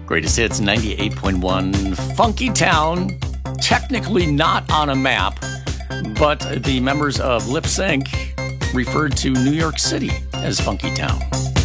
Greatest Hits 98.1. Funky Town, technically not on a map, but the members of Lip Sync referred to New York City as Funky Town.